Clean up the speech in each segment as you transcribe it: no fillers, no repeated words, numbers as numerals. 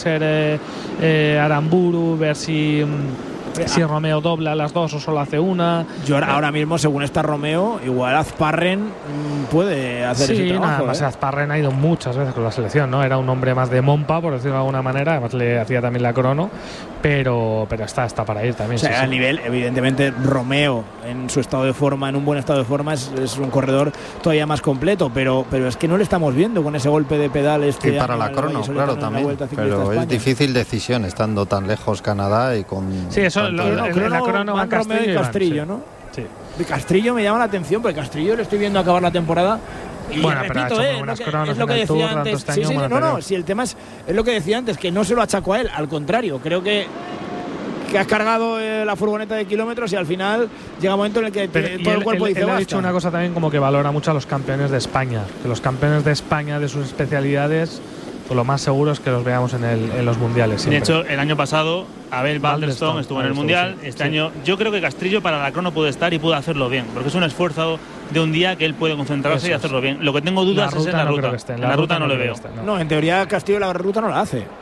ser Aramburu, ver si Romeo dobla las dos o solo hace una. Yo ahora mismo, según está Romeo, igual Azparren puede hacer ese trabajo. Además Azparren ha ido muchas veces con la selección, ¿no? Era un hombre más de Monpa, por decirlo de alguna manera. Además le hacía también la crono, pero está para ir también. O sea, a nivel, evidentemente, Romeo en su estado de forma, en un buen estado de forma, es un corredor todavía más completo, pero es que no le estamos viendo con ese golpe de pedal y para la crono, claro, también. Pero es difícil decisión estando tan lejos Canadá y con... Sí, eso la crono va Castrillo y Castrillo, ¿no? Sí. De Castrillo me llama la atención, porque Castrillo le estoy viendo acabar la temporada. Y bueno, repito, es lo que decía antes. Si el tema es lo que decía antes, que no se lo achaco a él, al contrario, creo que has cargado la furgoneta de kilómetros y al final llega un momento en el que todo el cuerpo dice él basta. Ha dicho una cosa también, como que valora mucho a los campeones de España, que los campeones de España de sus especialidades, pues lo más seguro es que los veamos en los mundiales siempre. De hecho, el año pasado Abel Balderstone estuvo en el mundial. Este año yo creo que Castrillo para la crono puede estar y puede hacerlo bien, porque es un esfuerzo de un día que él puede concentrarse y hacerlo bien. Lo que tengo dudas es en la ruta. En la ruta no le veo. No, en teoría Castillo la ruta no la hace.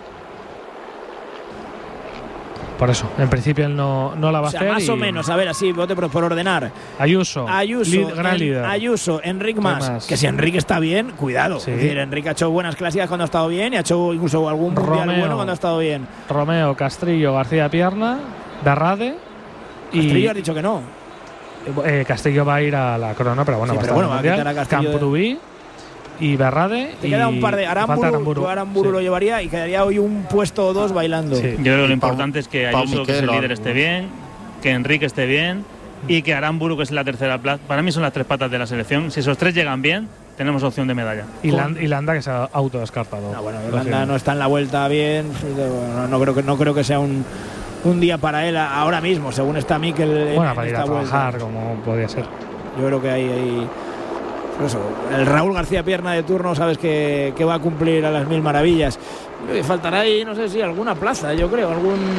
Por eso, en principio él no la va a hacer. Más o menos, a ver, así, vote por ordenar. Ayuso, gran líder. Ayuso, Enric Mas. Que si Enric está bien, cuidado. Sí. Es decir, Enric ha hecho buenas clásicas cuando ha estado bien y ha hecho incluso algún mundial bueno cuando ha estado bien. Romeo, Castrillo, García Pierna, Berrade. Castrillo ha dicho que no. Castillo va a ir a la crono, pero bueno, va a quitar a Castillo. Campruí y Berrade. Te queda un par de Aramburu. Aramburu lo llevaría y quedaría hoy un puesto o dos bailando. Sí. Yo creo que lo importante es que Ayuso, que es el líder, esté bien, que Enrique esté bien y que Aramburu, que es la tercera plaza. Para mí son las tres patas de la selección. Si esos tres llegan bien, tenemos opción de medalla. Y Landa, que se ha autodescartado. Landa no está en la vuelta bien. No creo que sea un día para él ahora mismo, según está Mikel. Bueno, para ir a trabajar, como podría ser. Yo creo que hay eso, el Raúl García Pierna de turno, sabes que va a cumplir a las mil maravillas. Faltará ahí, no sé si alguna plaza, yo creo,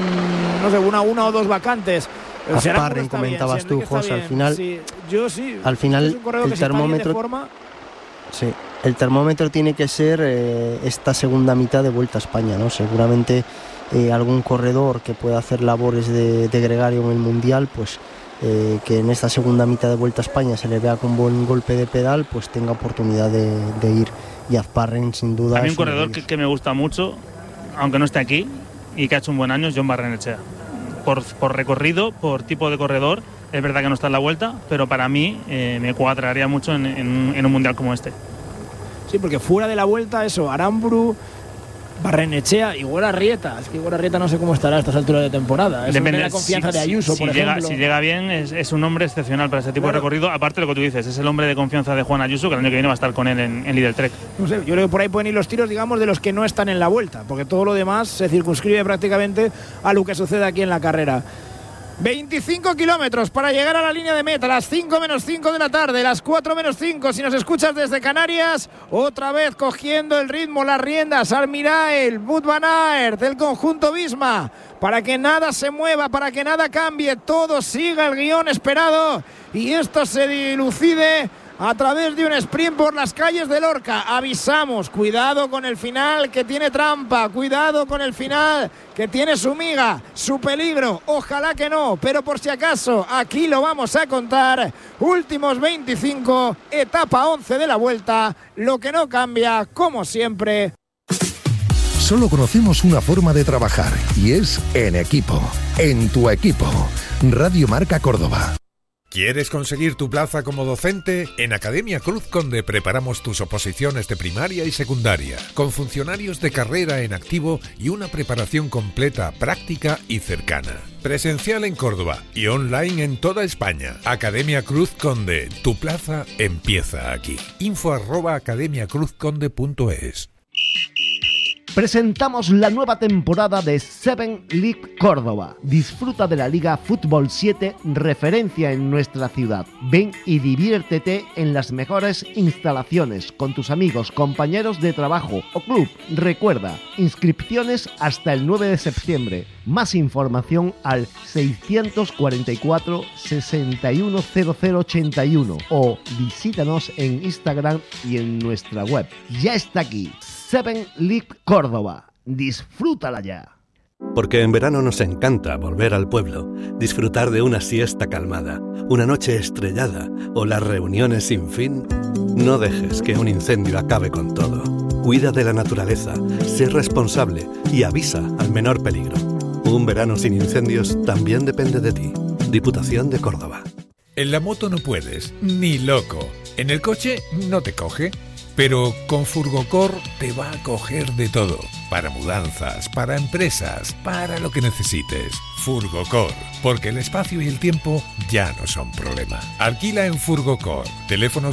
una o dos vacantes. Azparren, comentabas tú, José, al final. Sí, yo sí. Al final el termómetro. Sí, el termómetro tiene que ser esta segunda mitad de Vuelta a España, ¿no? Seguramente algún corredor que pueda hacer labores de gregario en el Mundial, pues que en esta segunda mitad de Vuelta a España se le vea con buen golpe de pedal, pues tenga oportunidad de ir. Y Azparren, sin duda. A mí un corredor que me gusta mucho, aunque no esté aquí, y que ha hecho un buen año, es Jon Barrenechea. Por recorrido, por tipo de corredor, es verdad que no está en la Vuelta, pero para mí me cuadraría mucho en un mundial como este. Sí, porque fuera de la Vuelta, eso, Aramburu, Barrenechea y Igor Arrieta. Es que Igor Arrieta no sé cómo estará a estas alturas de temporada. Depende de la confianza de Ayuso, por ejemplo. Si llega bien, es un hombre excepcional para este tipo de recorrido. Aparte de lo que tú dices, es el hombre de confianza de Juan Ayuso, que el año que viene va a estar con él en Lidl Trek. No sé, yo creo que por ahí pueden ir los tiros, digamos, de los que no están en la Vuelta, porque todo lo demás se circunscribe prácticamente a lo que sucede aquí en la carrera. 25 kilómetros para llegar a la línea de meta, las 5 menos 5 de la tarde, las 4 menos 5 si nos escuchas desde Canarias. Otra vez cogiendo el ritmo, las riendas, Almirail, Wout van Aert del conjunto Visma, para que nada se mueva, para que nada cambie, todo siga el guión esperado y esto se dilucide a través de un sprint por las calles de Lorca. Avisamos, cuidado con el final que tiene trampa, cuidado con el final que tiene su miga, su peligro, ojalá que no, pero por si acaso aquí lo vamos a contar. Últimos 25, etapa 11 de la Vuelta, lo que no cambia, como siempre. Solo conocemos una forma de trabajar y es en equipo, en tu equipo. Radio Marca Córdoba. ¿Quieres conseguir tu plaza como docente? En Academia Cruz Conde preparamos tus oposiciones de primaria y secundaria, con funcionarios de carrera en activo y una preparación completa, práctica y cercana. Presencial en Córdoba y online en toda España. Academia Cruz Conde, tu plaza empieza aquí. info@academiacruzconde.es. Presentamos la nueva temporada de 7 League Córdoba. Disfruta de la Liga Fútbol 7, referencia en nuestra ciudad. Ven y diviértete en las mejores instalaciones con tus amigos, compañeros de trabajo o club. Recuerda, inscripciones hasta el 9 de septiembre. Más información al 644 610081 o visítanos en Instagram y en nuestra web. Ya está aquí. 7 League Córdoba, Disfrútala ya. Porque en verano nos encanta volver al pueblo, disfrutar de una siesta calmada, una noche estrellada o las reuniones sin fin. No dejes que un incendio acabe con todo. Cuida de la naturaleza, sé responsable y avisa al menor peligro. Un verano sin incendios también depende de ti. Diputación de Córdoba. En la moto no puedes, ni loco. En el coche no te coge. Pero con Furgocor te va a coger de todo. Para mudanzas, para empresas, para lo que necesites. Furgocor, porque el espacio y el tiempo ya no son problema. Alquila en Furgocor. Teléfono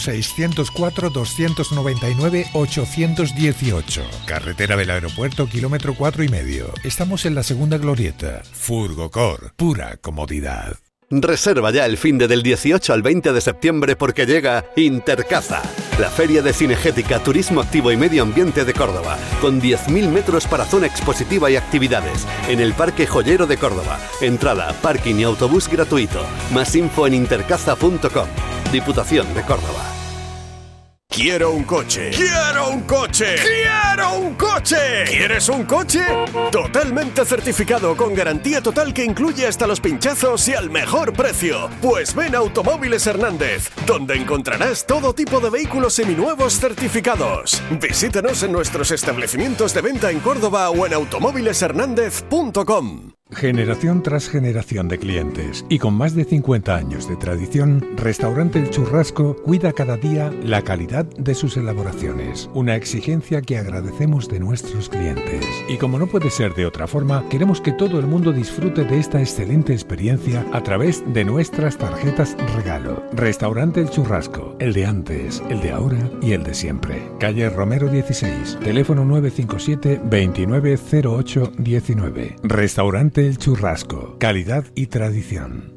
604-299-818. Carretera del Aeropuerto, kilómetro 4,5. Estamos en la segunda glorieta. Furgocor, pura comodidad. Reserva ya el finde del 18 al 20 de septiembre porque llega Intercaza, la feria de cinegética, turismo activo y medio ambiente de Córdoba, con 10.000 metros para zona expositiva y actividades, en el Parque Joyero de Córdoba. Entrada, parking y autobús gratuito. Más info en intercaza.com. Diputación de Córdoba. ¡Quiero un coche! ¡Quiero un coche! ¡Quiero un coche! ¿Quieres un coche? Totalmente certificado, con garantía total que incluye hasta los pinchazos y al mejor precio. Pues ven a Automóviles Hernández, donde encontrarás todo tipo de vehículos seminuevos certificados. Visítanos en nuestros establecimientos de venta en Córdoba o en automóvileshernandez.com. Generación tras generación de clientes y con más de 50 años de tradición, Restaurante El Churrasco cuida cada día la calidad de sus elaboraciones, una exigencia que agradecemos de nuestros clientes. Y como no puede ser de otra forma, queremos que todo el mundo disfrute de esta excelente experiencia a través de nuestras tarjetas regalo. Restaurante El Churrasco, el de antes, el de ahora y el de siempre. Calle Romero 16, teléfono 957 2908 19. Restaurante El Churrasco, calidad y tradición.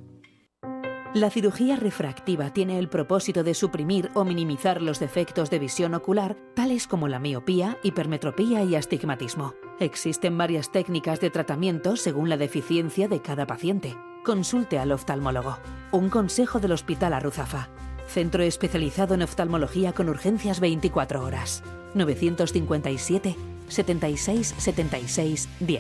La cirugía refractiva tiene el propósito de suprimir o minimizar los defectos de visión ocular, tales como la miopía, hipermetropía y astigmatismo. Existen varias técnicas de tratamiento según la deficiencia de cada paciente. Consulte al oftalmólogo. Un consejo del Hospital Arruzafa. Centro especializado en oftalmología con urgencias 24 horas. 957 76 76 10.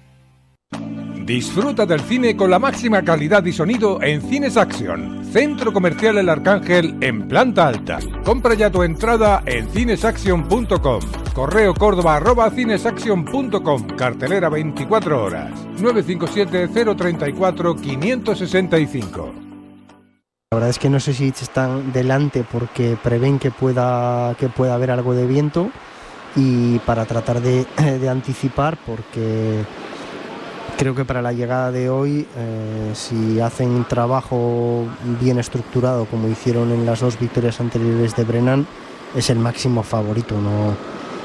Disfruta del cine con la máxima calidad y sonido en Cines Action, Centro Comercial El Arcángel en planta alta. Compra ya tu entrada en cinesaction.com. Correo Córdoba@cinesaction.com. Cartelera 24 horas. 957 034 565. La verdad es que no sé si están delante porque prevén que pueda haber algo de viento y para tratar de anticipar, porque creo que para la llegada de hoy, si hacen un trabajo bien estructurado como hicieron en las dos victorias anteriores de Brennan, es el máximo favorito, ¿no?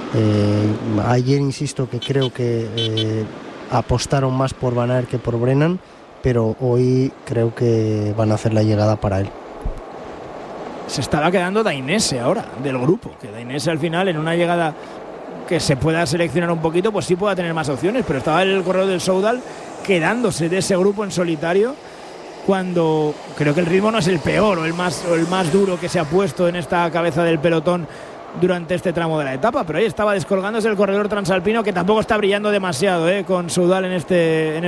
Ayer insisto que creo que apostaron más por Van Aert que por Brennan, pero hoy creo que van a hacer la llegada para él. Se estaba quedando Dainese ahora del grupo, que Dainese al final en una llegada que se pueda seleccionar un poquito, pues sí pueda tener más opciones, pero estaba el corredor del Soudal quedándose de ese grupo en solitario, cuando creo que el ritmo no es el peor o el más duro que se ha puesto en esta cabeza del pelotón durante este tramo de la etapa, pero ahí estaba descolgándose el corredor transalpino, que tampoco está brillando demasiado con Soudal en este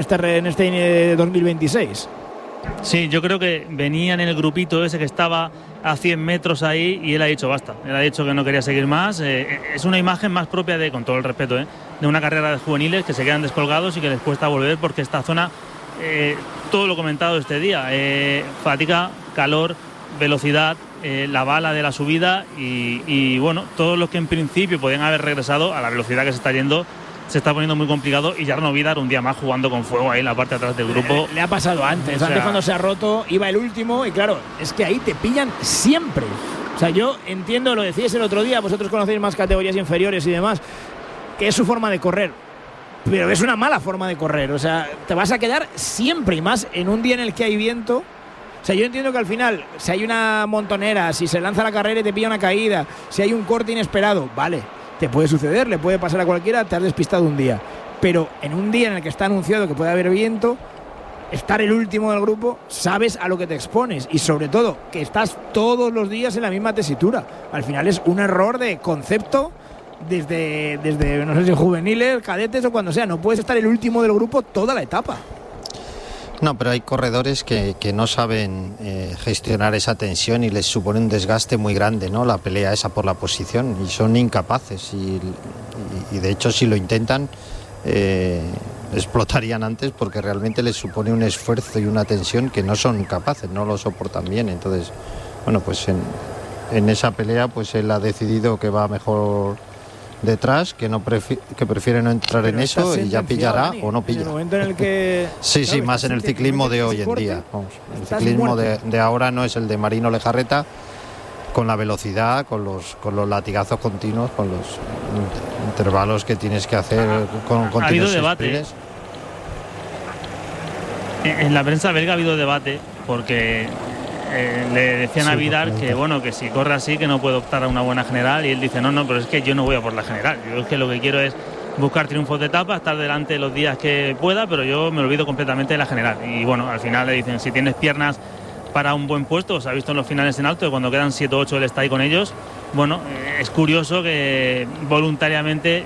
2026. Sí, yo creo que venía en el grupito ese que estaba a 100 metros ahí y él ha dicho basta. Él ha dicho que no quería seguir más. Es una imagen más propia de, con todo el respeto, de una carrera de juveniles que se quedan descolgados y que les cuesta volver, porque esta zona, todo lo comentado este día, fatiga, calor, velocidad, la bala de la subida y bueno, todos los que en principio podían haber regresado a la velocidad que se está yendo, se está poniendo muy complicado. Y Jarno Vidar un día más jugando con fuego ahí en la parte de atrás del grupo. Le ha pasado antes, antes cuando se ha roto iba el último y claro, es que ahí te pillan siempre. O sea, yo entiendo, lo decíais el otro día, vosotros conocéis más categorías inferiores y demás, que es su forma de correr, pero es una mala forma de correr. O sea, te vas a quedar siempre, y más en un día en el que hay viento. O sea, yo entiendo que al final, si hay una montonera, si se lanza la carrera y te pilla una caída, si hay un corte inesperado, vale, te puede suceder, le puede pasar a cualquiera, te has despistado un día. Pero en un día en el que está anunciado que puede haber viento, estar el último del grupo, sabes a lo que te expones. Y sobre todo, que estás todos los días en la misma tesitura. Al final es un error de concepto desde no sé si juveniles, cadetes o cuando sea. No puedes estar el último del grupo toda la etapa. No, pero hay corredores que no saben gestionar esa tensión y les supone un desgaste muy grande, ¿no? La pelea esa por la posición, y son incapaces y de hecho si lo intentan explotarían antes, porque realmente les supone un esfuerzo y una tensión que no son capaces, no lo soportan bien. Entonces, bueno, pues en esa pelea pues él ha decidido que va mejor detrás, que prefiere no entrar en eso y ya pillará, Dani, o no pilla. En el momento en el que, sí, claro, más en el ciclismo de hoy en día. Vamos, el ciclismo de ahora no es el de Marino Lejarreta, con la velocidad, con los latigazos continuos, con los intervalos que tienes que hacer con continuos. Ha habido debate. En la prensa belga ha habido debate porque le decían a Vidal que bueno, que si corre así que no puede optar a una buena general, y él dice no, pero es que yo no voy a por la general, yo es que lo que quiero es buscar triunfos de etapa, estar delante los días que pueda, pero yo me olvido completamente de la general. Y bueno, al final le dicen, si tienes piernas para un buen puesto, se ha visto en los finales en alto, que cuando quedan 7 o 8 él está ahí con ellos. Bueno, es curioso que voluntariamente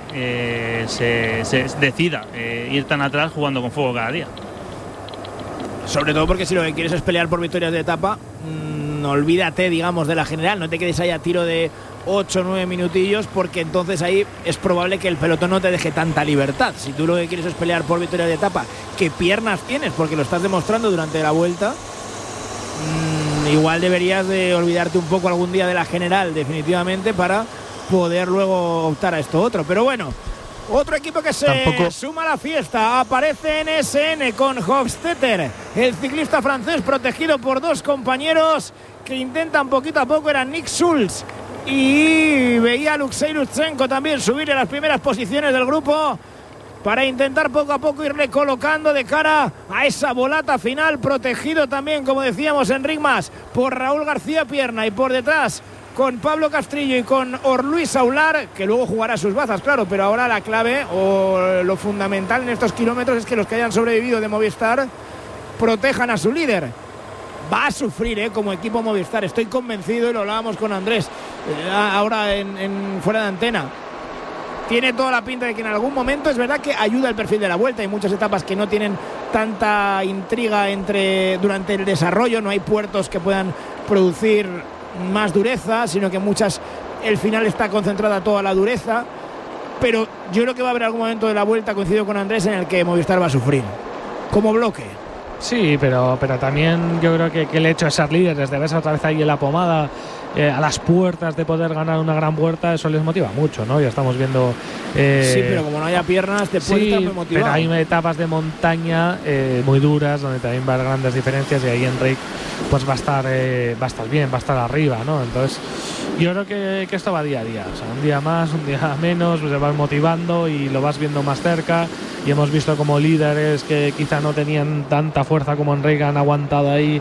se decida ir tan atrás jugando con fuego cada día. Sobre todo porque si lo que quieres es pelear por victorias de etapa, olvídate, digamos, de la general, no te quedes ahí a tiro de 8 o 9 minutillos, porque entonces ahí es probable que el pelotón no te deje tanta libertad. Si tú lo que quieres es pelear por victorias de etapa, ¿qué piernas tienes? Porque lo estás demostrando durante la vuelta. Igual deberías de olvidarte un poco algún día de la general, definitivamente, para poder luego optar a esto otro. Pero bueno, otro equipo que se suma a la fiesta. Aparece NSN con Hofstetter, el ciclista francés, protegido por dos compañeros que intentan poquito a poco. Eran Nick Schulz y veía a Alexei Lutsenko también subir en las primeras posiciones del grupo, para intentar poco a poco irle colocando de cara a esa volata final, protegido también, como decíamos, Enric Mas por Raúl García Pierna, y por detrás con Pablo Castrillo y con Orluis Aular, que luego jugará sus bazas, claro, pero ahora la clave o lo fundamental en estos kilómetros es que los que hayan sobrevivido de Movistar protejan a su líder. Va a sufrir como equipo Movistar, estoy convencido, y lo hablábamos con Andrés ahora en fuera de antena. Tiene toda la pinta de que en algún momento, es verdad que ayuda el perfil de la vuelta. Hay muchas etapas que no tienen tanta intriga durante el desarrollo, no hay puertos que puedan producir más dureza, sino que muchas, el final está concentrada toda la dureza. Pero yo creo que va a haber algún momento de la vuelta, coincido con Andrés, en el que Movistar va a sufrir como bloque. Sí, pero también yo creo que el hecho de ser líderes, de verse otra vez ahí en la pomada, a las puertas de poder ganar una gran vuelta, eso les motiva mucho, ¿no? Ya estamos viendo... sí, pero como no haya piernas, te puede estar muy motivado. Pero hay etapas de montaña muy duras, donde también va a haber grandes diferencias, y ahí Enric pues va a estar bien, va a estar arriba, ¿no? Entonces yo creo que esto va día a día, o sea, un día más, un día menos, pues se vas motivando y lo vas viendo más cerca, y hemos visto como líderes que quizá no tenían tanta fuerza como Enric han aguantado ahí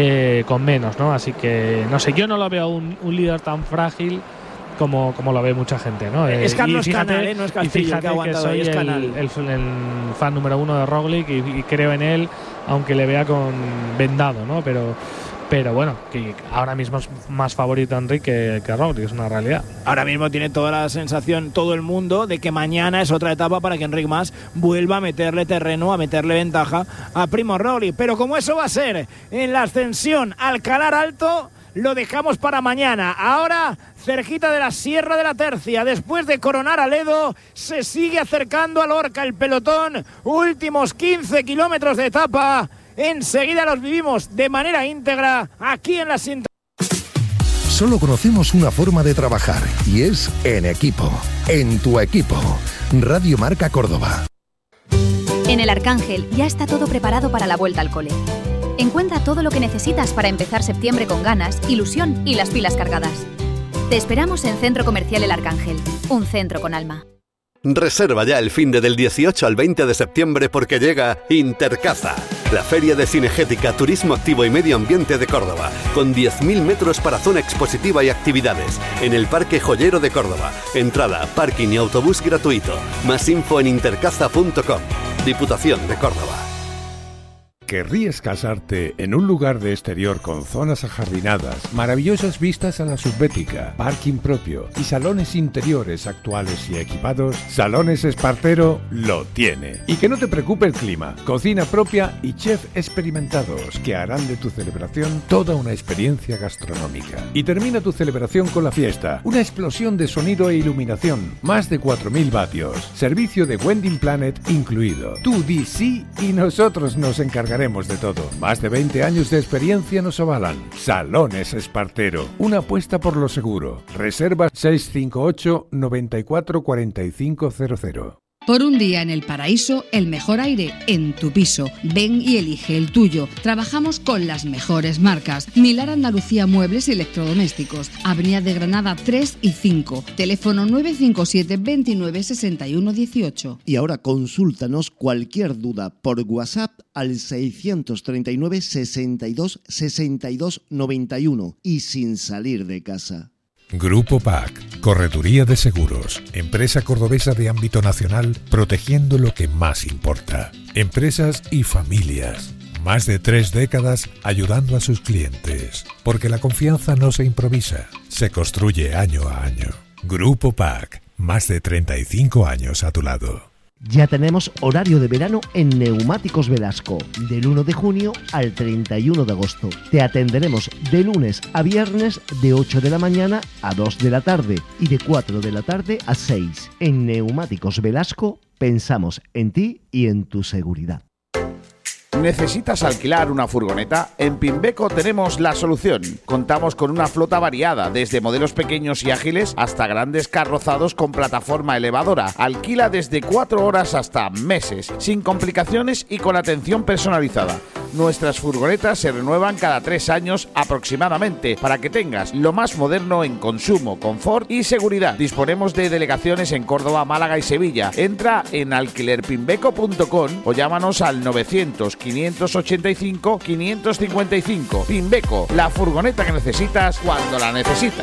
con menos, ¿no? Así que no sé, yo no lo veo un líder tan frágil como lo ve mucha gente, ¿no? Es Carlos Canal, no es Castillo, que ha aguantado, soy es Canal. El fan número 1 de Roglic y creo en él, aunque le vea con vendado, ¿no? Pero bueno, que ahora mismo es más favorito Enric que Roglic, es una realidad. Ahora mismo tiene toda la sensación todo el mundo de que mañana es otra etapa para que Enric Mas vuelva a meterle terreno, a meterle ventaja a Primo Roglic. Pero como eso va a ser en la ascensión Alcalar Alto, lo dejamos para mañana. Ahora, cerquita de la Sierra de la Tercia, después de coronar a Ledo, se sigue acercando a Lorca el pelotón. Últimos 15 kilómetros de etapa. Enseguida los vivimos de manera íntegra aquí en la sintonía. Solo conocemos una forma de trabajar, y es en equipo. En tu equipo. Radio Marca Córdoba. En el Arcángel ya está todo preparado para la vuelta al cole. Encuentra todo lo que necesitas para empezar septiembre con ganas, ilusión y las pilas cargadas. Te esperamos en Centro Comercial El Arcángel, un centro con alma. Reserva ya el finde del 18 al 20 de septiembre porque llega Intercaza, la feria de cinegética, turismo activo y medio ambiente de Córdoba, con 10.000 metros para zona expositiva y actividades, en el Parque Joyero de Córdoba. Entrada, parking y autobús gratuito. Más info en intercaza.com. Diputación de Córdoba. ¿Querrías casarte en un lugar de exterior con zonas ajardinadas, maravillosas vistas a la subbética, parking propio y salones interiores actuales y equipados? Salones Espartero lo tiene. Y que no te preocupe el clima, cocina propia y chef experimentados que harán de tu celebración toda una experiencia gastronómica. Y termina tu celebración con la fiesta, una explosión de sonido e iluminación, más de 4000 vatios, servicio de Wedding Planet incluido. Tú di sí y nosotros nos encargaremos de todo. Más de 20 años de experiencia nos avalan. Salones Espartero, una apuesta por lo seguro. Reserva 658 94 4500. Por un día en el paraíso, el mejor aire en tu piso. Ven y elige el tuyo. Trabajamos con las mejores marcas. Milar Andalucía Muebles y Electrodomésticos. Avenida de Granada 3 y 5. Teléfono 957 29 61 18. Y ahora consúltanos cualquier duda por WhatsApp al 639 62 62 91 y sin salir de casa. Grupo PAC, Correduría de Seguros, empresa cordobesa de ámbito nacional, protegiendo lo que más importa. Empresas y familias. Más de 3 décadas ayudando a sus clientes. Porque la confianza no se improvisa, se construye año a año. Grupo PAC, más de 35 años a tu lado. Ya tenemos horario de verano en Neumáticos Velasco, del 1 de junio al 31 de agosto. Te atenderemos de lunes a viernes de 8 de la mañana a 2 de la tarde y de 4 de la tarde a 6. En Neumáticos Velasco pensamos en ti y en tu seguridad. ¿Necesitas alquilar una furgoneta? En Pimbeco tenemos la solución. Contamos con una flota variada, desde modelos pequeños y ágiles hasta grandes carrozados con plataforma elevadora. Alquila desde 4 horas hasta meses, sin complicaciones y con atención personalizada. Nuestras furgonetas se renuevan cada 3 años aproximadamente, para que tengas lo más moderno en consumo, confort y seguridad. Disponemos de delegaciones en Córdoba, Málaga y Sevilla. Entra en alquilerpimbeco.com o llámanos al 900 585 555. Pimbeco, la furgoneta que necesitas cuando la necesitas.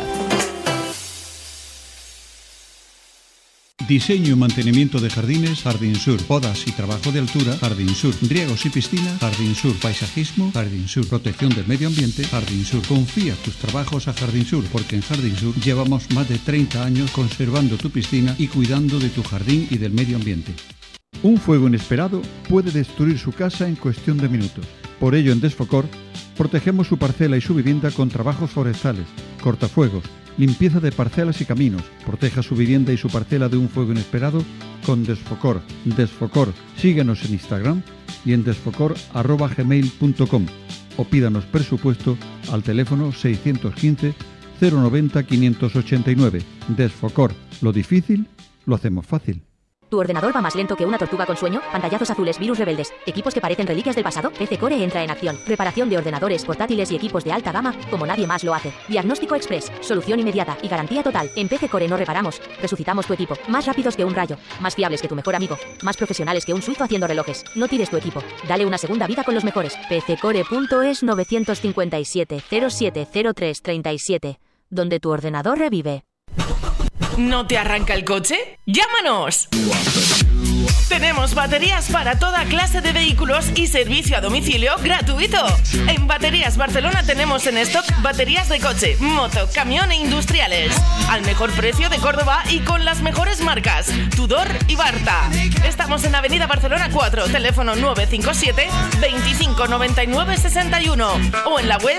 Diseño y mantenimiento de jardines, Jardín Sur. Podas y trabajo de altura, Jardín Sur. Riegos y piscina, Jardín Sur. Paisajismo, Jardín Sur. Protección del medio ambiente, Jardín Sur. Confía tus trabajos a Jardín Sur, porque en Jardín Sur llevamos más de 30 años conservando tu piscina y cuidando de tu jardín y del medio ambiente. Un fuego inesperado puede destruir su casa en cuestión de minutos. Por ello, en Desfocor, protegemos su parcela y su vivienda con trabajos forestales, cortafuegos, limpieza de parcelas y caminos. Proteja su vivienda y su parcela de un fuego inesperado con Desfocor. Desfocor. Síguenos en Instagram y en desfocor@gmail.com o pídanos presupuesto al teléfono 615 090 589. Desfocor. Lo difícil lo hacemos fácil. ¿Tu ordenador va más lento que una tortuga con sueño? ¿Pantallazos azules, virus rebeldes, equipos que parecen reliquias del pasado? PC Core entra en acción. Reparación de ordenadores, portátiles y equipos de alta gama como nadie más lo hace. Diagnóstico express, solución inmediata y garantía total. En PC Core no reparamos, resucitamos tu equipo. Más rápidos que un rayo, más fiables que tu mejor amigo, más profesionales que un suizo haciendo relojes. No tires tu equipo, dale una segunda vida con los mejores. PCcore.es 957 0703 37, donde tu ordenador revive. ¿No te arranca el coche? ¡Llámanos! Tenemos baterías para toda clase de vehículos y servicio a domicilio gratuito. En Baterías Barcelona tenemos en stock baterías de coche, moto, camión e industriales. Al mejor precio de Córdoba y con las mejores marcas, Tudor y Barta. Estamos en Avenida Barcelona 4, teléfono 957 25 99 61 o en la web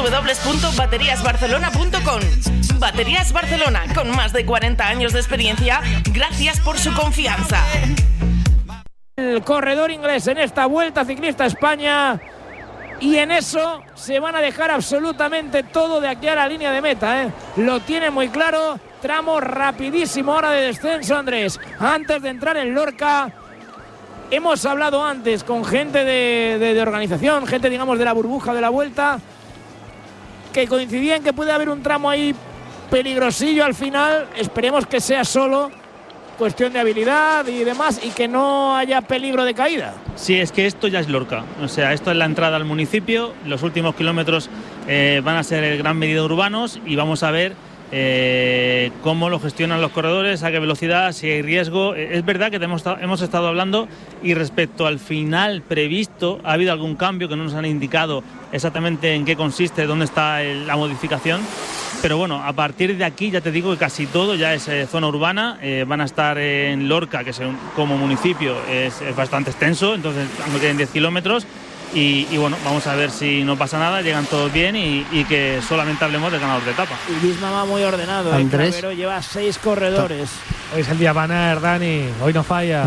www.bateriasbarcelona.com. Baterías Barcelona, con más de 40 años de experiencia, gracias por su confianza. El corredor inglés en esta Vuelta Ciclista a España, y en eso se van a dejar absolutamente todo de aquí a la línea de meta, Lo tiene muy claro. Tramo rapidísimo ahora de descenso, Andrés. Antes de entrar en Lorca, hemos hablado antes con gente de organización, gente, digamos, de la burbuja de la Vuelta, que coincidía en que puede haber un tramo ahí peligrosillo al final. Esperemos que sea solo cuestión de habilidad y demás y que no haya peligro de caída. Sí, es que esto ya es Lorca, o sea, esto es la entrada al municipio, los últimos kilómetros van a ser el gran medida urbanos y vamos a ver cómo lo gestionan los corredores, a qué velocidad, si hay riesgo. Es verdad que hemos estado hablando, y respecto al final previsto ha habido algún cambio que no nos han indicado exactamente en qué consiste, dónde está la modificación, pero bueno, a partir de aquí ya te digo que casi todo ya es zona urbana. Van a estar en Lorca, que como municipio es bastante extenso, entonces aunque queden 10 kilómetros. Y bueno, vamos a ver si no pasa nada, llegan todos bien y que solamente hablemos del ganador de etapa. Y Visma va muy ordenado, Andrés. Clavero lleva 6 corredores. Hoy es el día Banner, Dani, hoy no falla.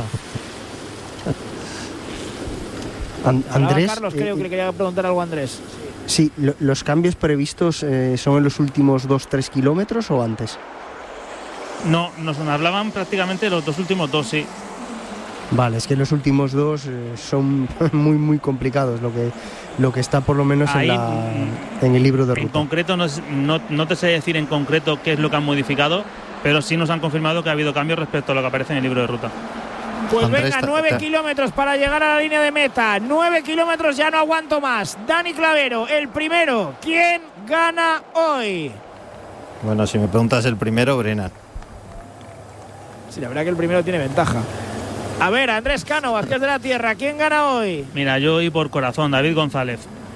Andrés, Carlos, creo que le quería preguntar algo a Andrés. Sí, ¿los cambios previstos son en los últimos 2-3 kilómetros o antes? No, nos hablaban prácticamente los 2 últimos 2, sí. Vale, es que los últimos 2 son muy muy complicados, lo que está por lo menos ahí, en el libro de ruta. En concreto no te sé decir en concreto qué es lo que han modificado, pero sí nos han confirmado que ha habido cambios respecto a lo que aparece en el libro de ruta. Pues venga, 9 kilómetros para llegar a la línea de meta. 9 kilómetros, ya no aguanto más. Dani Clavero, el primero. ¿Quién gana hoy? Bueno, si me preguntas el primero, Brennan. Sí, la verdad que el primero tiene ventaja. A ver, Andrés Cano, Vázquez de la Tierra, ¿quién gana hoy? Mira, yo voy por corazón, David González.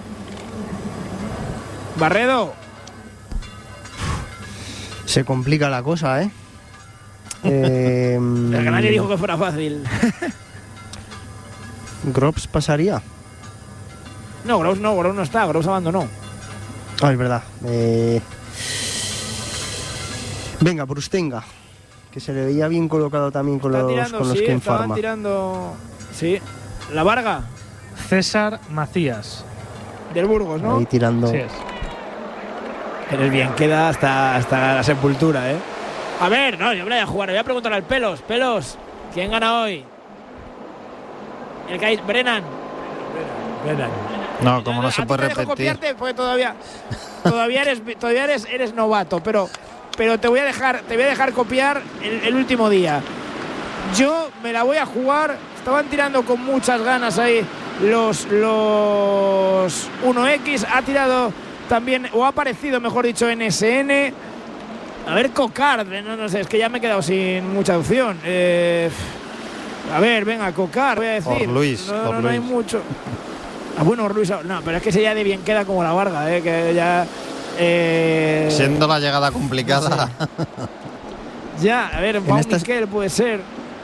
Barredo. Se complica la cosa, ¿eh? El que nadie dijo que fuera fácil. ¿Groves pasaría? No, Groves no está, Groves abandonó. Ah, es verdad. Venga, Brustenga, que se le veía bien colocado también con los que enfarma. Tirando, sí. La Varga. César Macías. Del Burgos, ¿no? Ahí tirando. Sí es. Eres bien, queda hasta la sepultura, ¿eh? A ver, no, yo me la voy a jugar, le voy a preguntar al Pelos. Pelos, ¿quién gana hoy? El que hay, Brennan. No, como no se puede repetir. Copiarte porque todavía eres novato, pero te voy a dejar copiar el último día. Yo me la voy a jugar. Estaban tirando con muchas ganas ahí los 1X. Ha tirado también, o ha aparecido, mejor dicho, NSN. A ver, Cocard, no sé, es que ya me he quedado sin mucha opción. A ver, venga, Cocard, voy a decir. Luis, no hay mucho. Ah, bueno, Luis, no, pero es que ese ya de bien queda como la Varga, que ya. Siendo la llegada complicada. Ya, a ver, Pau Miquel puede ser.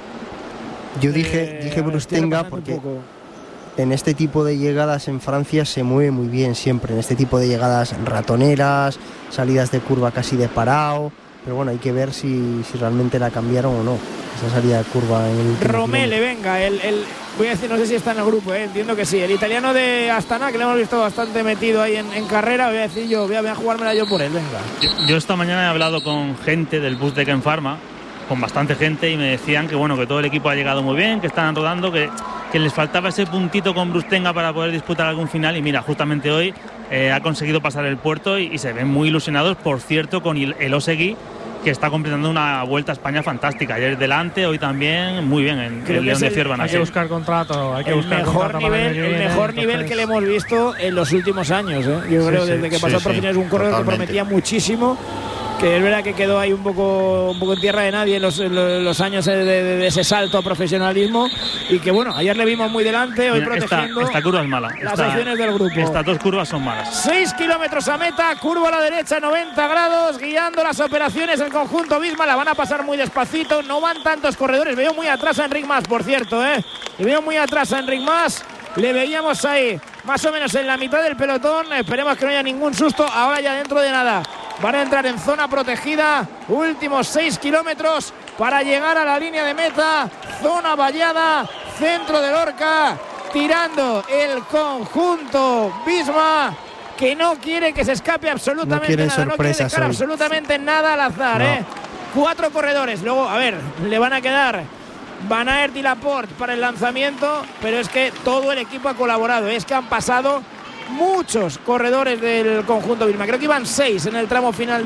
Yo dije Brustenga porque en este tipo de llegadas en Francia se mueve muy bien siempre, en este tipo de llegadas ratoneras, salidas de curva casi de parado, pero bueno, hay que ver si realmente la cambiaron o no, esa salida de curva en el último Romele, venga, voy a decir, no sé si está en el grupo, entiendo que sí, el italiano de Astana, que le hemos visto bastante metido ahí en carrera, voy a decir yo, voy a jugármela yo por él, venga. Yo esta mañana he hablado con gente del bus de Ken Pharma, con bastante gente, y me decían que bueno, que todo el equipo ha llegado muy bien, que están rodando, que les faltaba ese puntito con Brustenga para poder disputar algún final, y mira, justamente hoy ha conseguido pasar el puerto y se ven muy ilusionados, por cierto, con el Osegui, que está completando una Vuelta a España fantástica. Ayer delante, hoy también, muy bien el León de Ciervana. Hay que buscar contrato, el mejor nivel que le hemos visto en los últimos años, ¿eh? Yo creo desde que pasó por Fines, un corredor que prometía muchísimo, que es verdad que quedó ahí un poco en tierra de nadie en los años de ese salto a profesionalismo, y que bueno, ayer le vimos muy delante, hoy protegiendo. Esta curva es mala. Las opciones del grupo. Estas 2 curvas son malas. 6 kilómetros a meta, curva a la derecha, 90 grados, guiando las operaciones el conjunto Visma. La van a pasar muy despacito, no van tantos corredores. Veo muy atrás a Enric Mas, por cierto, Le veo muy atrás a Enric Mas. Le veíamos ahí, más o menos en la mitad del pelotón. Esperemos que no haya ningún susto. Ahora ya dentro de nada van a entrar en zona protegida. Últimos 6 kilómetros para llegar a la línea de meta. Zona vallada, centro de Lorca. Tirando el conjunto Visma, que no quiere que se escape absolutamente nada. No quiere dejar absolutamente nada al azar. 4 corredores. Luego, a ver, le van a quedar Van Aert y Laporte para el lanzamiento, pero es que todo el equipo ha colaborado. Es que han pasado muchos corredores del conjunto Visma. Creo que iban 6 en el tramo final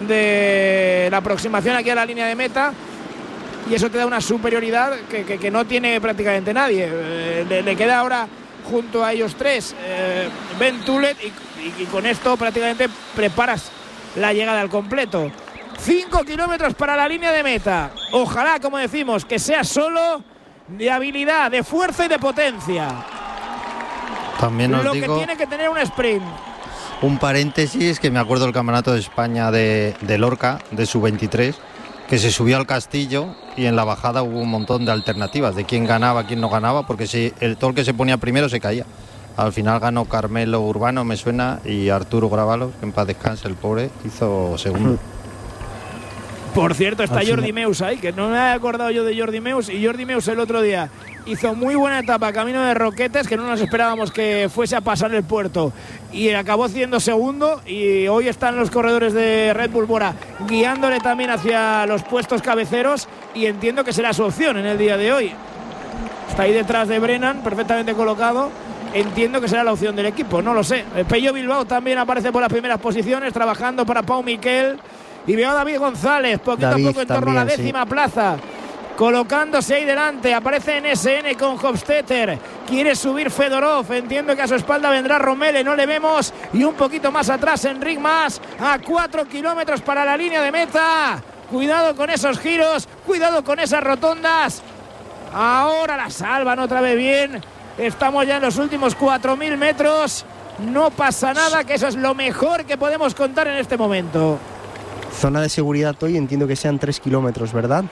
de la aproximación aquí a la línea de meta, y eso te da una superioridad que no tiene prácticamente nadie. Le queda ahora junto a ellos 3 Ben Tulet, y con esto prácticamente preparas la llegada al completo. 5 kilómetros para la línea de meta. Ojalá, como decimos, que sea solo de habilidad, de fuerza y de potencia. También os lo digo, que tiene que tener un sprint. un paréntesis, que me acuerdo del Campeonato de España de Lorca, de sub-23, que se subió al castillo y en la bajada hubo un montón de alternativas de quién ganaba, quién no ganaba, porque todo el que se ponía primero se caía. Al final ganó Carmelo Urbano, me suena, y Arturo Gravalos, que en paz descanse, el pobre, hizo segundo. Por cierto, está Jordi Meus ahí, que no me había acordado yo de Jordi Meus. Y Jordi Meus el otro día hizo muy buena etapa camino de Roquetes, que no nos esperábamos que fuese a pasar el puerto. Y acabó siendo segundo. Y hoy están los corredores de Red Bull Bora guiándole también hacia los puestos cabeceros. Y entiendo que será su opción en el día de hoy. Está ahí detrás de Brennan, perfectamente colocado. Entiendo que será la opción del equipo, no lo sé. Pello Bilbao también aparece por las primeras posiciones, trabajando para Pau Miquel. Y veo a David González, poquito a poco en torno a la 10ª plaza, colocándose ahí delante. Aparece NSN con Hofstetter, quiere subir Fedorov, entiendo que a su espalda vendrá Romele, no le vemos. Y un poquito más atrás Enric Mas, a 4 kilómetros para la línea de meta. Cuidado con esos giros, cuidado con esas rotondas. Ahora la salvan otra vez bien. Estamos ya en los últimos 4.000 metros. No pasa nada, que eso es lo mejor que podemos contar en este momento. Zona de seguridad hoy entiendo que sean 3 kilómetros, ¿verdad?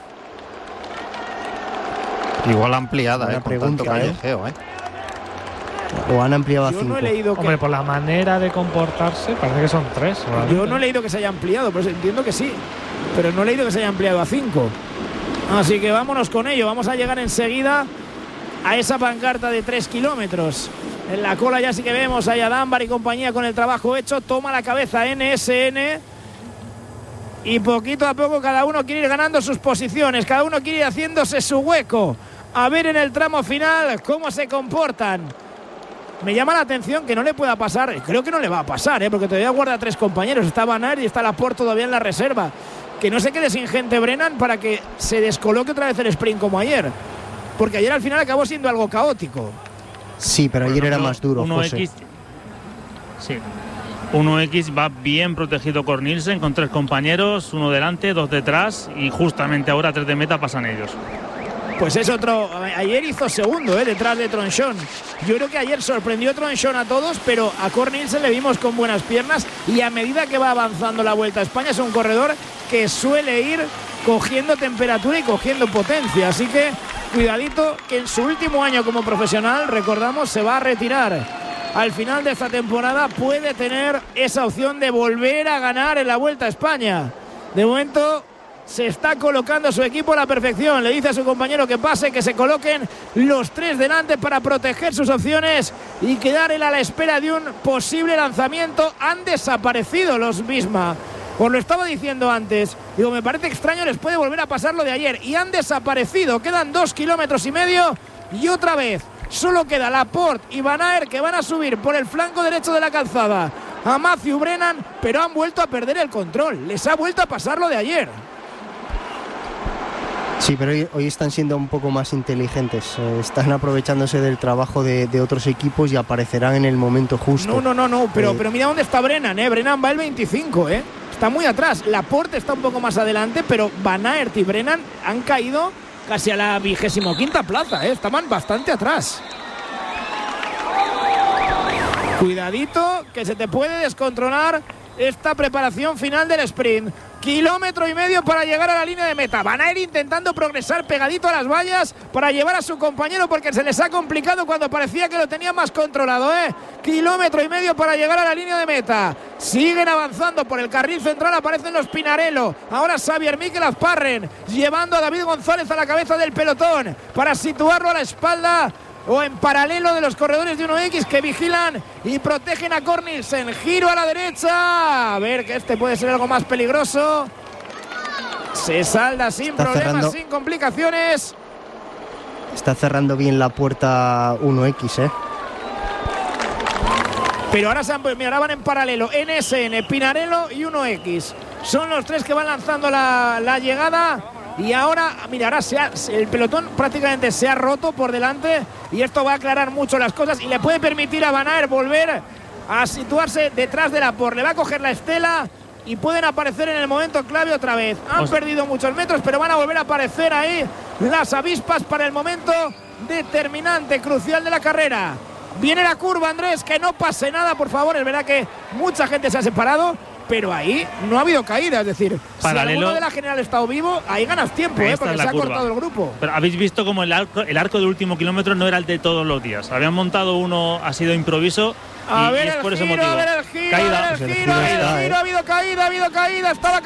Igual ampliada, con tanto callejeo, O han ampliado a 5. No he leído Hombre, por la manera de comportarse, parece que son 3. Yo no he leído que se haya ampliado, pero entiendo que sí. Pero no he leído que se haya ampliado a 5. Así que vámonos con ello. Vamos a llegar enseguida a esa pancarta de 3 kilómetros. En la cola ya sí que vemos a Dunbar y compañía con el trabajo hecho. Toma la cabeza NSN. Y poquito a poco cada uno quiere ir ganando sus posiciones. Cada uno quiere ir haciéndose su hueco. A ver en el tramo final cómo se comportan. Me llama la atención que no le pueda pasar. Creo que no le va a pasar, porque todavía guarda 3 compañeros. Está Van Aert y está Laporte todavía en la reserva. Que no se quede sin gente Brennan para que se descoloque otra vez el sprint como ayer. Porque ayer al final acabó siendo algo caótico. Sí, pero ayer era más duro, 1X, sí. 1X va bien protegido por Nielsen con 3 compañeros, 1 delante, 2 detrás, y justamente ahora 3 de meta pasan ellos. Pues es otro. Ayer hizo segundo, detrás de Tronchon. Yo creo que ayer sorprendió Tronchon a todos, pero a Cor Nielsen le vimos con buenas piernas, y a medida que va avanzando la Vuelta a España es un corredor que suele ir cogiendo temperatura y cogiendo potencia. Así que cuidadito, que en su último año como profesional, recordamos, se va a retirar. Al final de esta temporada puede tener esa opción de volver a ganar en la Vuelta a España. De momento se está colocando su equipo a la perfección. Le dice a su compañero que pase, que se coloquen los 3 delante para proteger sus opciones y quedar él a la espera de un posible lanzamiento. Han desaparecido los Visma. Os lo estaba diciendo antes. Digo, me parece extraño, les puede volver a pasar lo de ayer. Y han desaparecido. Quedan 2,5 kilómetros y otra vez solo queda Laporte y Van Aert, que van a subir por el flanco derecho de la calzada a Matthew Brennan, pero han vuelto a perder el control. Les ha vuelto a pasar lo de ayer. Sí, pero hoy están siendo un poco más inteligentes. Están aprovechándose del trabajo de otros equipos y aparecerán en el momento justo. No. Pero mira dónde está Brennan, Brennan va el 25, Está muy atrás. Laporte está un poco más adelante, pero Van Aert y Brennan han caído casi a la 25ª plaza, estaban bastante atrás. Cuidadito, que se te puede descontrolar esta preparación final del sprint. 1,5 kilómetros para llegar a la línea de meta. Van a ir intentando progresar pegadito a las vallas para llevar a su compañero, porque se les ha complicado cuando parecía que lo tenían más controlado. 1,5 kilómetros para llegar a la línea de meta. Siguen avanzando por el carril central, aparecen los Pinarello. Ahora Xavier Miquel Azparren llevando a David González a la cabeza del pelotón para situarlo a la espalda o en paralelo de los corredores de 1X que vigilan y protegen a Cor Nielsen. Giro a la derecha, a ver que este puede ser algo más peligroso. Se salda sin problemas, sin complicaciones. Está cerrando bien la puerta 1X, Pero ahora, ahora van en paralelo NSN, Pinarello y 1X. Son los 3 que van lanzando la llegada. Y ahora, mira, ahora el pelotón prácticamente se ha roto por delante, y esto va a aclarar mucho las cosas y le puede permitir a Van Aert volver a situarse detrás de Laporte. Le va a coger la estela y pueden aparecer en el momento clave otra vez. Han perdido muchos metros, pero van a volver a aparecer ahí las avispas para el momento determinante, crucial de la carrera. Viene la curva, Andrés, que no pase nada, por favor. Es verdad que mucha gente se ha separado, pero ahí no ha habido caída. Es decir, paralelo, si alguno de la general ha estado vivo, ahí ganas tiempo, porque se ha cortado el grupo. Pero habéis visto como el arco del último kilómetro no era el de todos los días. Habían montado uno, ha sido improviso. A ver, es por ese motivo. Caída. Ha habido caída, estaba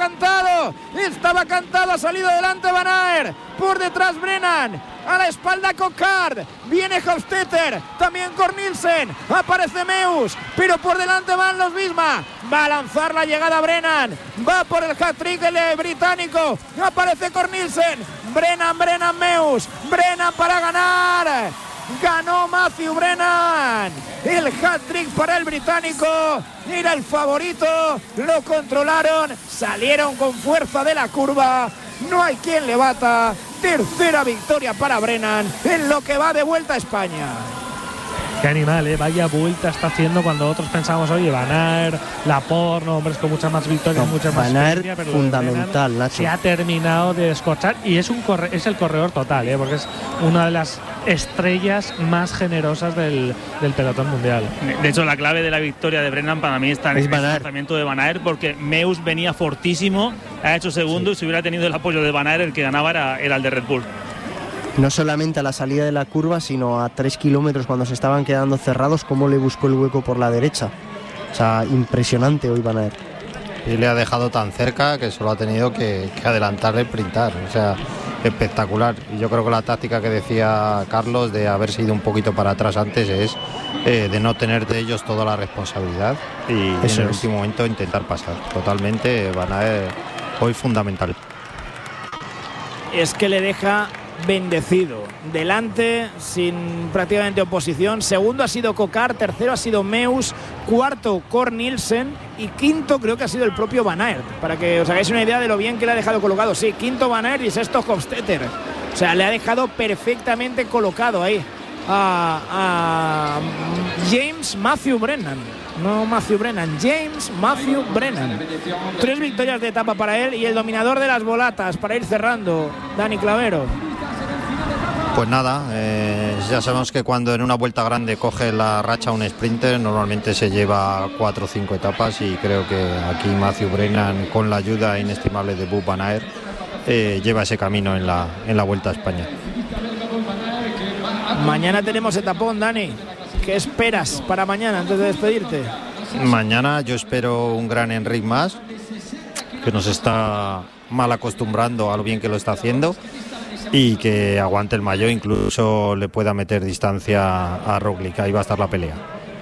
cantado, ha salido delante Van Aert, por detrás Brennan, a la espalda Coquard, viene Hofstetter, también Cornelsen, aparece Meus, pero por delante van los Visma, va a lanzar la llegada Brennan, va por el hat-trick el británico, aparece Cornelsen, Brennan, Meus, Brennan para ganar. Ganó Matthew Brennan, el hat-trick para el británico, era el favorito, lo controlaron, salieron con fuerza de la curva, no hay quien le bata, tercera victoria para Brennan en lo que va de Vuelta a España. Qué animal, vaya vuelta está haciendo cuando otros pensamos, oye, Van Aert, Laporte, hombres con muchas más victorias, muchas más experiencia, pero fundamental, Nacho. Se ha terminado de descorchar y es el corredor total, porque es una de las estrellas más generosas del pelotón mundial. De hecho, la clave de la victoria de Brennan para mí está en el lanzamiento de Van Aert, porque Meus venía fortísimo, ha hecho segundo, y si hubiera tenido el apoyo de Van Aert, el que ganaba era el de Red Bull. No solamente a la salida de la curva, sino a 3 kilómetros cuando se estaban quedando cerrados, cómo le buscó el hueco por la derecha. O sea, impresionante hoy Van Aert. Y le ha dejado tan cerca que solo ha tenido que adelantarle el sprintar. O sea, espectacular. Y yo creo que la táctica que decía Carlos de haberse ido un poquito para atrás antes es de no tener de ellos toda la responsabilidad y en el último momento intentar pasar. Totalmente Van Aert hoy fundamental. Es que le deja bendecido, delante sin prácticamente oposición. Segundo ha sido Coquard, tercero ha sido Meus, cuarto Cornelsen y quinto creo que ha sido el propio Van Aert, para que os hagáis una idea de lo bien que le ha dejado colocado. Sí, quinto Van Aert y sexto Hofstetter, o sea, le ha dejado perfectamente colocado ahí a James Matthew Brennan. No Matthew Brennan, James Matthew Brennan. 3 victorias de etapa para él y el dominador de las volatas para ir cerrando, Dani Clavero. Pues nada, ya sabemos que cuando en una vuelta grande coge la racha un sprinter, normalmente se lleva 4 o 5 etapas, y creo que aquí Matthew Brennan, con la ayuda inestimable de Wout van Aert, lleva ese camino en la Vuelta a España. Mañana tenemos etapón, Dani. ¿Qué esperas para mañana antes de despedirte? Mañana yo espero un gran Enric Mas, que nos está mal acostumbrando a lo bien que lo está haciendo, y que aguante el maillot, incluso le pueda meter distancia a Roglic. Ahí va a estar la pelea.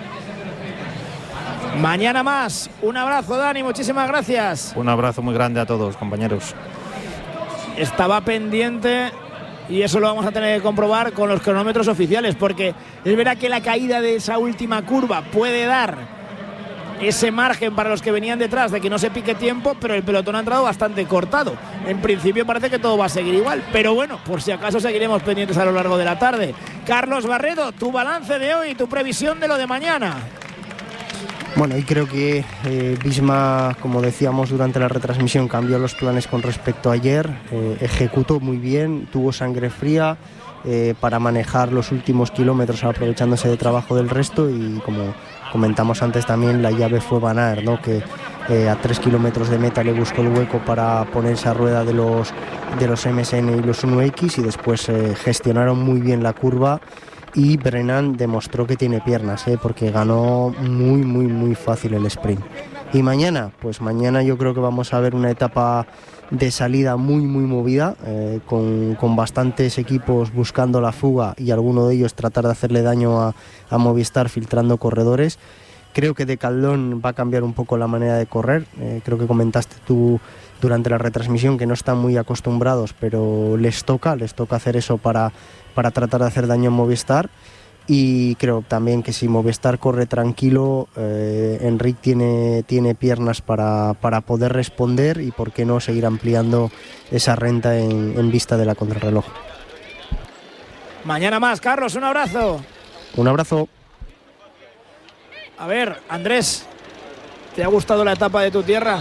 Mañana más. Un abrazo, Dani, muchísimas gracias. Un abrazo muy grande a todos, compañeros. Estaba pendiente, y eso lo vamos a tener que comprobar con los cronómetros oficiales, porque es verdad que la caída de esa última curva puede dar ese margen para los que venían detrás de que no se pique tiempo, pero el pelotón ha entrado bastante cortado. En principio parece que todo va a seguir igual, pero bueno, por si acaso seguiremos pendientes a lo largo de la tarde. Carlos Barredo, tu balance de hoy y tu previsión de lo de mañana. Bueno, y creo que Visma, como decíamos durante la retransmisión, cambió los planes con respecto a ayer, ejecutó muy bien, tuvo sangre fría para manejar los últimos kilómetros aprovechándose de trabajo del resto, y como comentamos antes también, la llave fue Van Aert, ¿no? Que a 3 kilómetros de meta le buscó el hueco para ponerse a rueda de los MSN y los 1X, y después gestionaron muy bien la curva. Y Brennan demostró que tiene piernas, porque ganó muy fácil el sprint. Y mañana, pues mañana yo creo que vamos a ver una etapa de salida muy movida, con bastantes equipos buscando la fuga, y alguno de ellos tratar de hacerle daño a Movistar filtrando corredores. Creo que Decathlon va a cambiar un poco la manera de correr. Creo que comentaste tú durante la retransmisión que no están muy acostumbrados, pero les toca hacer eso para tratar de hacer daño a Movistar. Y creo también que si Movistar corre tranquilo, Enric tiene piernas para poder responder, y por qué no seguir ampliando esa renta en vista de la contrarreloj. Mañana más, Carlos, un abrazo. Un abrazo. A ver, Andrés, ¿te ha gustado la etapa de tu tierra?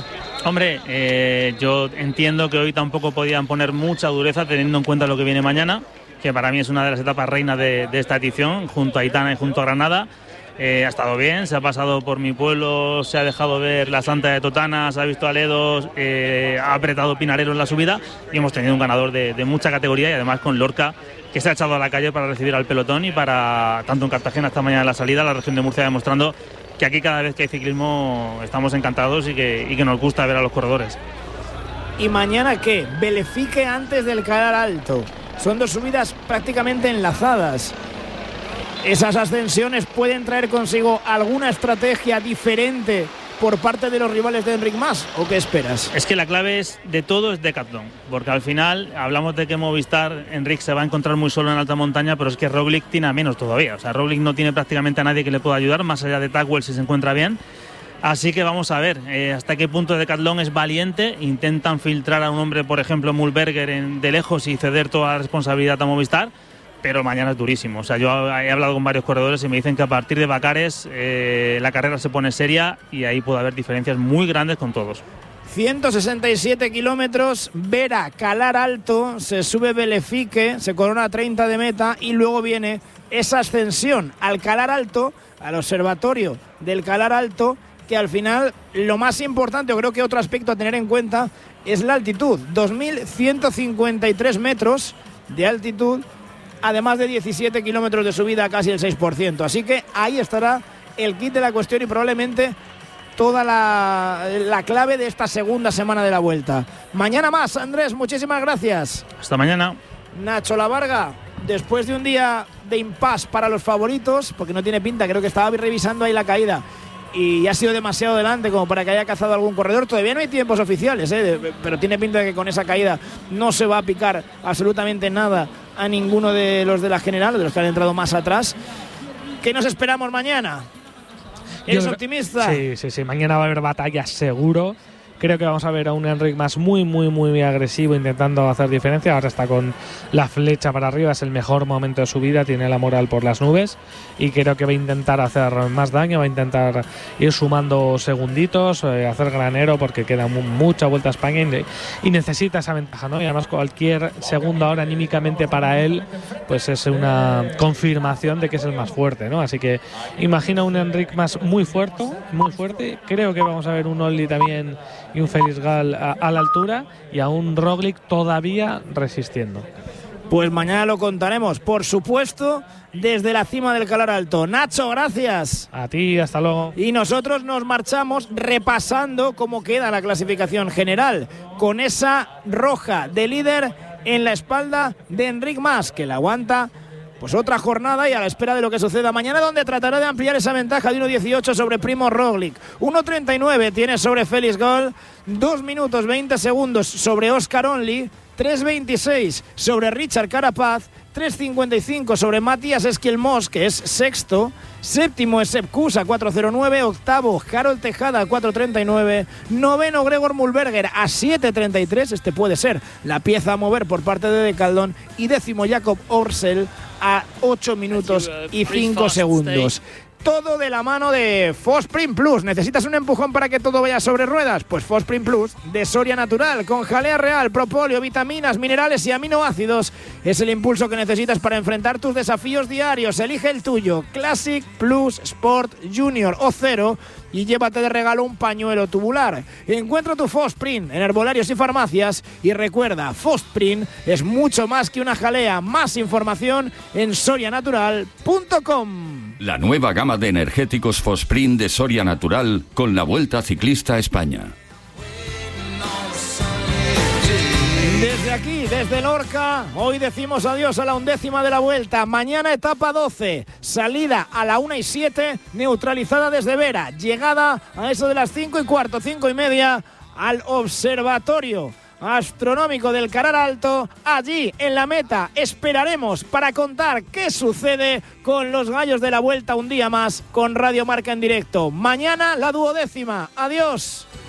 Hombre, yo entiendo que hoy tampoco podían poner mucha dureza teniendo en cuenta lo que viene mañana, que para mí es una de las etapas reinas de esta edición, junto a Aitana y junto a Granada. Ha estado bien, se ha pasado por mi pueblo, se ha dejado ver la Santa de Totana, se ha visto a Ledos, ha apretado Pinarero en la subida y hemos tenido un ganador de mucha categoría y además con Lorca, que se ha echado a la calle para recibir al pelotón y para, tanto en Cartagena esta mañana en la salida, la región de Murcia demostrando que aquí cada vez que hay ciclismo estamos encantados y que nos gusta ver a los corredores. ¿Y mañana qué? Belefique antes del Calar Alto. Son dos subidas prácticamente enlazadas. ¿Esas ascensiones pueden traer consigo alguna estrategia diferente por parte de los rivales de Enric Mas? ¿O qué esperas? Es que la clave de todo es Decathlon, porque al final hablamos de que Movistar, Enric se va a encontrar muy solo en alta montaña, pero es que Roglic tiene a menos todavía. O sea, Roglic no tiene prácticamente a nadie que le pueda ayudar, más allá de Tackwell si se encuentra bien. Así que vamos a ver hasta qué punto Decathlon es valiente. Intentan filtrar a un hombre, por ejemplo, Mühlberger de lejos y ceder toda la responsabilidad a Movistar. Pero mañana es durísimo. O sea, yo he hablado con varios corredores y me dicen que a partir de Bacares la carrera se pone seria y ahí puede haber diferencias muy grandes con todos. 167 kilómetros, Vera, Calar Alto, se sube Belefique, se corona a 30 de meta y luego viene esa ascensión al Calar Alto, al observatorio del Calar Alto, que al final lo más importante, o creo que otro aspecto a tener en cuenta, es la altitud. 2.153 metros de altitud, además de 17 kilómetros de subida, casi el 6%. Así que ahí estará el kit de la cuestión y probablemente toda la clave de esta segunda semana de la Vuelta. Mañana más, Andrés, muchísimas gracias. Hasta mañana. Nacho Lavarga, después de un día de impasse para los favoritos, porque no tiene pinta, creo que estaba revisando ahí la caída, y ha sido demasiado delante como para que haya cazado algún corredor. Todavía no hay tiempos oficiales, pero tiene pinta de que con esa caída no se va a picar absolutamente nada a ninguno de los de la general, de los que han entrado más atrás. ¿Qué nos esperamos mañana? ¿Eres optimista? Sí, mañana va a haber batalla seguro. Creo que vamos a ver a un Enric Mas muy agresivo, intentando hacer diferencia. Ahora está con la flecha para arriba, es el mejor momento de su vida, tiene la moral por las nubes y creo que va a intentar hacer más daño, va a intentar ir sumando segunditos, hacer granero, porque queda mucha Vuelta a España y necesita esa ventaja, ¿no? Y además cualquier segundo ahora anímicamente para él pues es una confirmación de que es el más fuerte, ¿no? Así que imagina un Enric Mas muy fuerte. Creo que vamos a ver un Olli también y un Félix Gal a la altura y a un Roglic todavía resistiendo. Pues mañana lo contaremos, por supuesto, desde la cima del Calar Alto. Nacho, gracias. A ti, hasta luego. Y nosotros nos marchamos repasando cómo queda la clasificación general, con esa roja de líder en la espalda de Enric Mas, que la aguanta pues otra jornada y a la espera de lo que suceda mañana, donde tratará de ampliar esa ventaja de 1.18 sobre Primo Roglic. 1.39 tiene sobre Félix Gal, 2 minutos 20 segundos sobre Oscar Only, 3.26 sobre Richard Carapaz, 3.55 sobre Matías Esquilmós, que es sexto. Séptimo es Sepp Kuss a 4.09. Octavo, Harold Tejada a 4.39. Noveno, Gregor Mühlberger a 7.33. Este puede ser la pieza a mover por parte de Decathlon. Y décimo, Jakob Orsel a 8 minutos y 5 segundos. Todo de la mano de Fosprint Plus. ¿Necesitas un empujón para que todo vaya sobre ruedas? Pues Fosprint Plus de Soria Natural, con jalea real, propóleo, vitaminas, minerales y aminoácidos. Es el impulso que necesitas para enfrentar tus desafíos diarios. Elige el tuyo, Classic, Plus, Sport, Junior o Cero, y llévate de regalo un pañuelo tubular. Encuentra tu Fosprint en herbolarios y farmacias. Y recuerda, Fosprint es mucho más que una jalea. Más información en sorianatural.com. La nueva gama de energéticos Fosprint de Soria Natural con la Vuelta Ciclista a España. Desde aquí, desde Lorca, hoy decimos adiós a la 11ª de la Vuelta. Mañana etapa 12, salida a la 1:07, neutralizada desde Vera. Llegada a eso de las 5:15, 5:30 al observatorio astronómico del Calar Alto. Allí en la meta esperaremos para contar qué sucede con los gallos de la Vuelta un día más con Radio Marca en directo. Mañana la 12ª. Adiós.